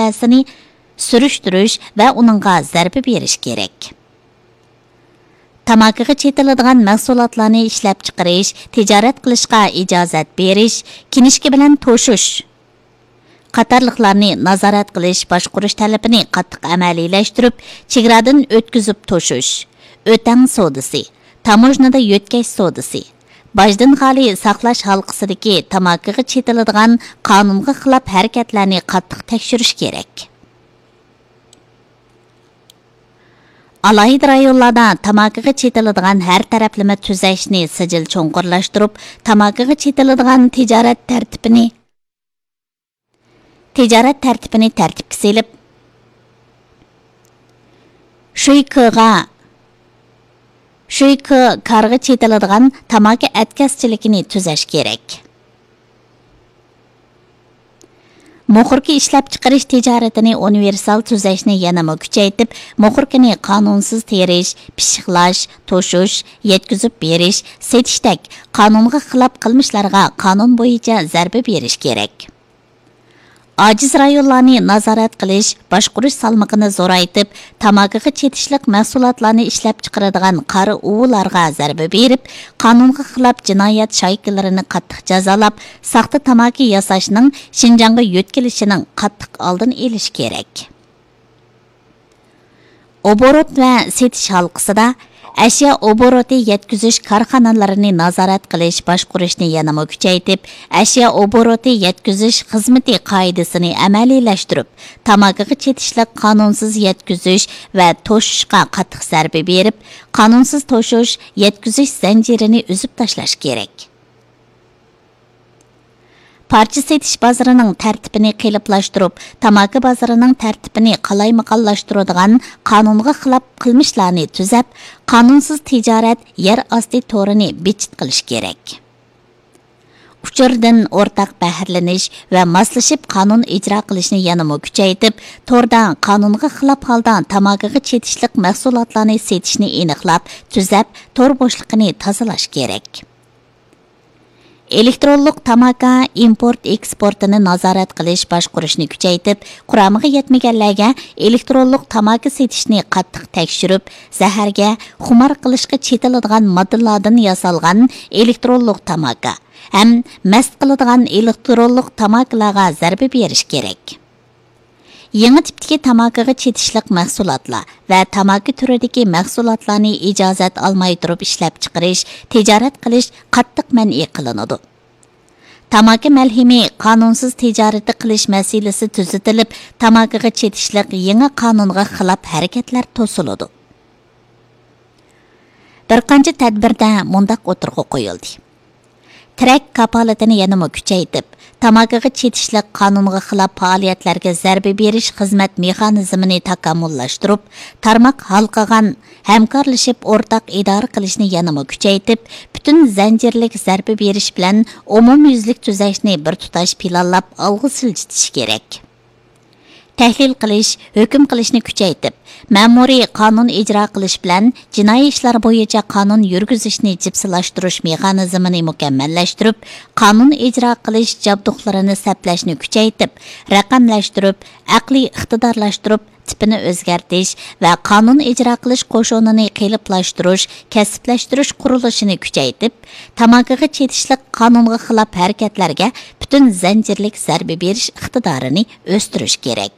manfaasini surushtirish va uningga zarba berish kerak. Tamakiga chetiladigan mahsulotlarni ishlab chiqarish, tijorat qilishga ijozat berish, kinishki bilan to'shish qatorliqlarni nazorat qilish, boshqarish talabini qattiq amaliylashtırib, chegaradan o'tkazib to'shish, o'tan savdosi, tamojnada yo'tkash savdosi, bajdan xoli saqlash halqasidagi tamakiga chetiladigan qonunga xilof harakatlarni qattiq tekshirish kerak. Alohida rayonlarda tamakiga chetiladigan har taraflama tuzashni sijil cho'nqurlashtirib, tamakiga chetiladigan tijorat tartibini tartibga selib, shuyki karga chetiladigan tamaki atkazchiligini tuzash kerak. Moxurki ishlab chiqarish tijoratini universal tuzashni yanama kuchaytib, moxurkini qonunsiz terish, pishiqlash, to'shish, yetkazib berish, setishdek qonunga xilof qilmishlarga qonun bo'yicha zarba berish kerak. Aciz rayonlarni nazorat qilish, boshqarish salmog'ini zo'raytib, tamakiga chetishlik mahsulotlarni ishlab chiqaradigan qari o'g'illarga zarba berib, qonunga xilof jinoyat shoykilarini qattiq jazolab, saxta tamaki yasashning Xinjiangga yo'tkilishining qattiq oldini olish kerak. Oborot va setish halqasida ashyo oboroti yetkazish korxonalarini nazorat qilish, boshqarishni yanama kuchaytib, ashyo oboroti yetkazish xizmati qoidasini amaliylashtırib, tamakiga chetishlik qonunsiz yetkazish va to'shishga qattiq zarba berib, qonunsiz to'shish, yetkazish zanjirini uzib tashlash kerak. Parça setish bozorining tartibini qiyinlashtirib, tamaki bozorining tartibini qalaymaqonlashtiradigan qonunga xilof qilmishlarni tuzab, qonunsiz tijorat yer osti to'rini bechit qilish kerak. Uchurdan o'rtaq bahrlanish va moslashib qonun ijro qilishni yanama kuchaytib, to'rdan qonunga xilof holda tamakiga chetishlik mahsulotlarni setishni aniqlab, tuzab, to'r bo'shliqini tozalash kerak. Elektronlik tamaki import eksportini nazorat qilish, boshqarishni kuchaytib, quramiga yetmaganlarga elektronlik tamaki setishni qattiq tekshirib, zaharga, xumor qilishga chetiladigan moddalardan yasalgan elektronlik tamaki ham mast qiladigan elektronlik tamakilarga zarba berish kerak. Yangi tipdagi tamakiga chetishlik mahsulotlar va tamaki turidagi mahsulotlarni ijozat olmay turib ishlab chiqarish, tijorat qilish qattiq man'iy qilinadi. Tamaki malhimi qonunsiz tijorat qilish masalasi tuzatilib, tamakiga chetishlik yangi qonunga xilof harakatlar to'siladi. Bir qancha tadbirda mundaq o'tirg'i qo'yildi. Trak kapolatini yanama kuchaytib, tamakiga chetishlik qonunga xilof faoliyatlarga zarba berish xizmat mexanizmini takomillashtirib, tarmoq halqagan hamkorlashib o'rtaq idora qilishni yanama kuchaytib, butun zanjirlik zarba berish bilan umumyuzlik tuzashni bir tutash planlab olg'a siljitish kerak. Tahlil qilish, hukm qilishni kuchaytib, ma'muriy qonun ijro qilish bilan jinoiy ishlar bo'yicha qonun yurgizishni jipsilashtirish mexanizmini mukammallashtirib, qonun ijro qilish jabduqlarini saplashni kuchaytib, raqamlashtirib, aqliy iqtidorlashtirib, tipini o'zgartirish va qonun ijro qilish qo'shinini qiyinlashtirish, kasblashtirish qurilishini kuchaytib, tamakiga chetishlik qonunga xilof harakatlarga butun zanjirlik zarba berish iqtidorini o'stirish kerak.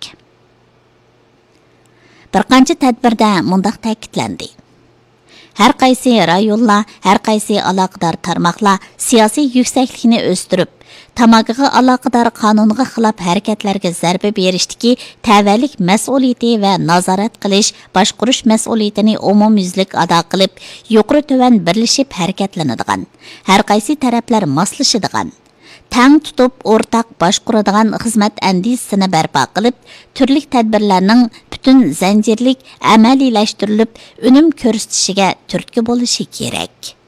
Bir qancha tadbirda mundaq ta'kidlandi. Har qaysi rayonlar, har qaysi aloqador tarmoqlar siyosiy yuksaklikni o'stirib, tamakiga aloqador qonunga xilof harakatlarga zarba berishdagi tavallik mas'uliyati va nazorat qilish, boshqarish mas'uliyatini umumyuzlik ado qilib, yuqori to'van birlashib harakatlanadigan, har qaysi taraflar moslashadigan, tang tutib o'rtaq boshqaradigan xizmat andisini barpo qilib, turli tadbirlarning butun zanjirlik amaliylashtirilib, unum ko'rsatishiga turtki bo'lishi kerak.